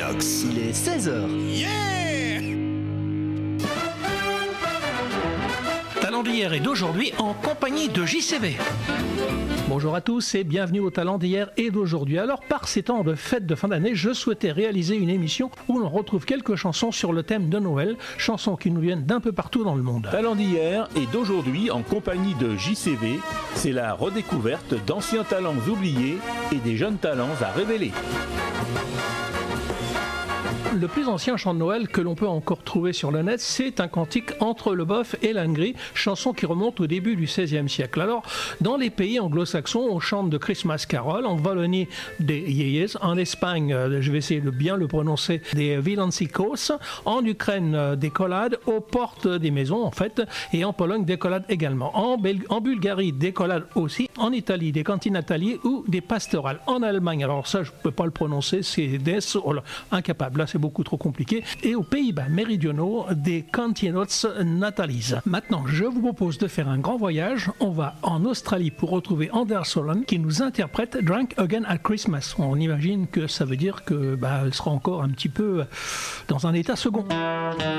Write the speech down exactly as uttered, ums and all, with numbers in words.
Equinox. Il est seize heures. Yeah! Talent d'hier et d'aujourd'hui en compagnie de J C V. Bonjour à tous et bienvenue au Talent d'hier et d'aujourd'hui. Alors, par ces temps de fête de fin d'année, je souhaitais réaliser une émission où l'on retrouve quelques chansons sur le thème de Noël, chansons qui nous viennent d'un peu partout dans le monde. Talent d'hier et d'aujourd'hui en compagnie de J C V, c'est la redécouverte d'anciens talents oubliés et des jeunes talents à révéler. Le plus ancien chant de Noël que l'on peut encore trouver sur le net, c'est un cantique entre le bœuf et l'âne gris, chanson qui remonte au début du seizième siècle. Alors, dans les pays anglo-saxons, on chante de Christmas Carol, en Wallonie des Yeyes, en Espagne, je vais essayer de bien le prononcer, des Villancicos, en Ukraine, des collades aux portes des maisons, en fait, et en Pologne, des collades également. En, Bel- en Bulgarie, des collades aussi, en Italie, des cantinataliers ou des pastorales. En Allemagne, alors ça, je ne peux pas le prononcer, c'est des... Oh là, incapable, là, c'est beaucoup trop compliqué. Et aux Pays-Bas méridionaux, des Cantinots Natalis. Maintenant, je vous propose de faire un grand voyage. On va en Australie pour retrouver Anders Solon qui nous interprète Drunk Again at Christmas. On imagine que ça veut dire que bah, elle sera encore un petit peu dans un état second.